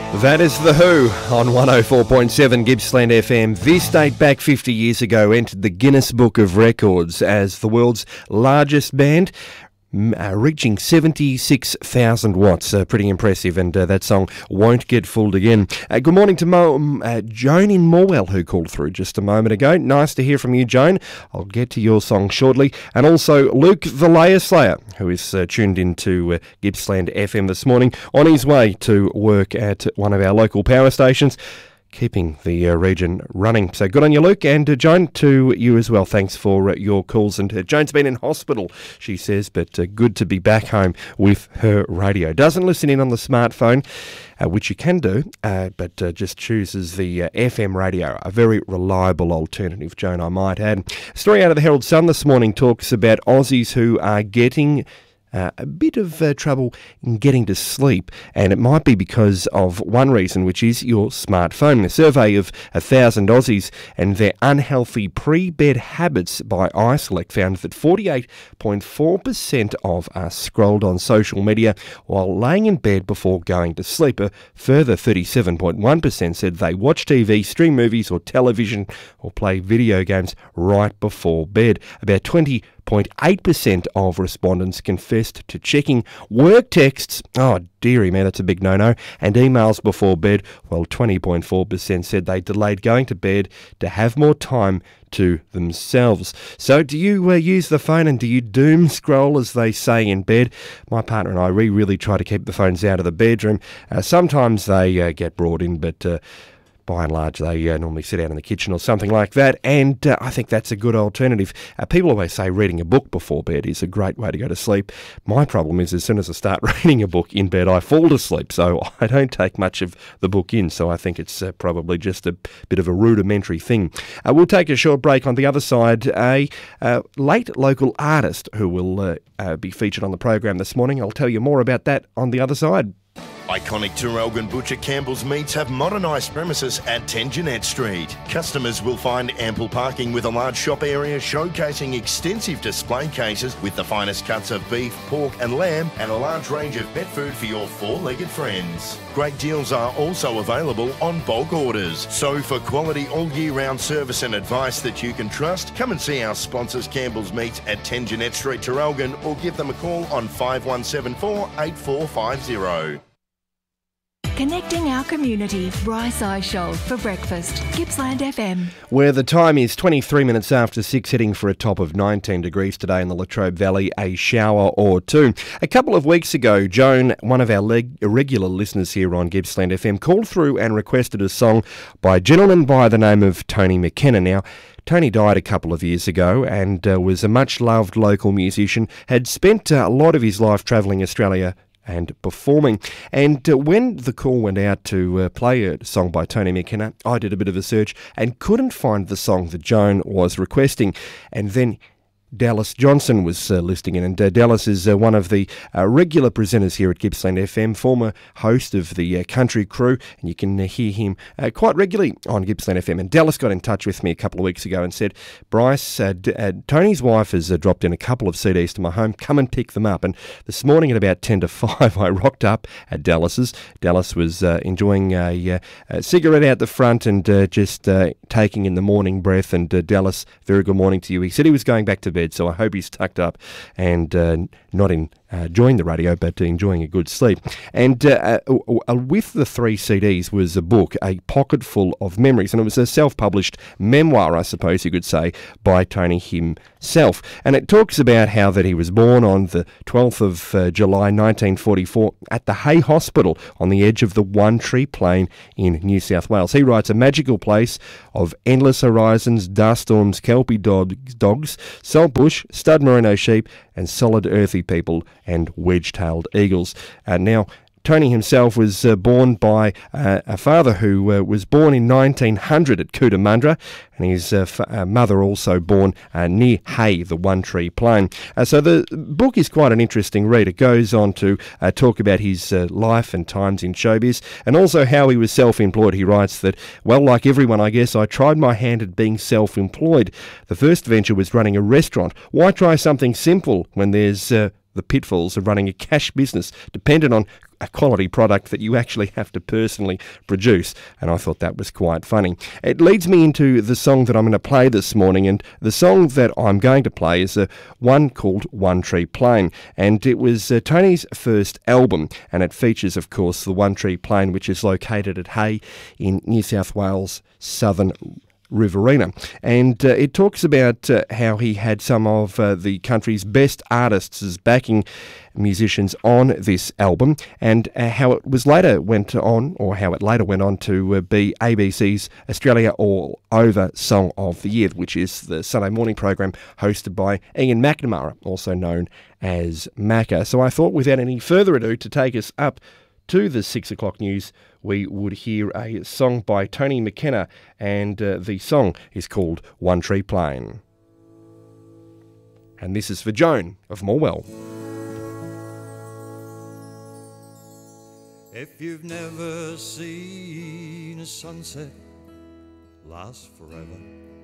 That is The Who on 104.7 Gippsland FM. This date back 50 years ago entered the Guinness Book of Records as the world's largest band, reaching 76,000 watts. Pretty impressive, and that song won't get fooled again. Good morning to Joan in Morwell, who called through just a moment ago. Nice to hear from you, Joan. I'll get to your song shortly. And also Luke the Layer Slayer, who is tuned into Gippsland FM this morning on his way to work at one of our local power stations, keeping the region running. So good on you, Luke, and Joan, to you as well. Thanks for your calls. And Joan's been in hospital, she says, but good to be back home with her radio. Doesn't listen in on the smartphone, which you can do, but just chooses the FM radio, a very reliable alternative, Joan, I might add. A story out of the Herald Sun this morning talks about Aussies who are getting a bit of trouble in getting to sleep, and it might be because of one reason, which is your smartphone. A survey of 1,000 Aussies and their unhealthy pre-bed habits by iSelect found that 48.4% of us scrolled on social media while laying in bed before going to sleep. A further 37.1% said they watch TV, stream movies or television, or play video games right before bed. About 20.8% of respondents confessed to checking work texts, oh dearie me, that's a big no-no, and emails before bed, while 20.4% said they delayed going to bed to have more time to themselves. So do you use the phone, and do you doom scroll, as they say, in bed? My partner and I, we really try to keep the phones out of the bedroom. Sometimes they get brought in, but by and large, they normally sit out in the kitchen or something like that, and I think that's a good alternative. People always say reading a book before bed is a great way to go to sleep. My problem is, as soon as I start reading a book in bed, I fall to sleep, so I don't take much of the book in, so I think it's probably just a bit of a rudimentary thing. We'll take a short break. On the other side, a late local artist who will be featured on the program this morning. I'll tell you more about that on the other side. Iconic Traralgon butcher Campbell's Meats have modernised premises at 10 Jeanette Street. Customers will find ample parking with a large shop area showcasing extensive display cases with the finest cuts of beef, pork and lamb, and a large range of pet food for your four-legged friends. Great deals are also available on bulk orders. So for quality all-year-round service and advice that you can trust, come and see our sponsors Campbell's Meats at 10 Jeanette Street, Traralgon, or give them a call on 5174 8450. Connecting our community, Bryce Eyeshow for breakfast. Gippsland FM. Where the time is 23 minutes after 6, heading for a top of 19 degrees today in the Latrobe Valley, a shower or two. A couple of weeks ago, Joan, one of our regular listeners here on Gippsland FM, called through and requested a song by a gentleman by the name of Tony McKenna. Now, Tony died a couple of years ago and was a much-loved local musician, had spent a lot of his life travelling Australia and performing. And when the call went out to play a song by Tony McKenna, I did a bit of a search and couldn't find the song that Joan was requesting. And then Dallas Johnson was listing in, and Dallas is one of the regular presenters here at Gippsland FM, former host of the Country Crew, and you can hear him quite regularly on Gippsland FM. And Dallas got in touch with me a couple of weeks ago and said, Bryce, Tony's wife has dropped in a couple of CDs to my home, come and pick them up. And this morning at about 10 to 5, I rocked up at Dallas's. Dallas was enjoying a cigarette out the front and just taking in the morning breath. And Dallas, very good morning to you. He said he was going back to bed, so I hope he's tucked up and not enjoying the radio, but enjoying a good sleep. And with the 3 CDs was a book, A Pocket Full of Memories, and it was a self-published memoir, I suppose you could say, by Tony himself. And it talks about how that he was born on the 12th of July 1944 at the Hay Hospital on the edge of the One Tree Plain in New South Wales. He writes, a magical place of endless horizons, dust storms, kelpie dogs, saltbush, stud merino sheep, and solid earthy people and wedge-tailed eagles. Now, Tony himself was born by a father who was born in 1900 at Cootamundra, and his mother also born near Hay, the One Tree Plain. So the book is quite an interesting read. It goes on to talk about his life and times in showbiz, and also how he was self-employed. He writes that, well, like everyone, I guess, I tried my hand at being self-employed. The first venture was running a restaurant. Why try something simple when there's the pitfalls of running a cash business dependent on a quality product that you actually have to personally produce. And I thought that was quite funny. It leads me into the song that I'm going to play this morning, and the song that I'm going to play is one called One Tree Plain, and it was Tony's first album, and it features, of course, the One Tree Plain, which is located at Hay in New South Wales, southern Riverina. And it talks about how he had some of the country's best artists as backing musicians on this album, and how it later went on to be ABC's Australia All Over Song of the Year, which is the Sunday morning program hosted by Ian McNamara, also known as Macca. So I thought, without any further ado, to take us up to the 6 o'clock news, we would hear a song by Tony McKenna, and the song is called One Tree Plain. And this is for Joan of Morwell. If you've never seen a sunset last forever,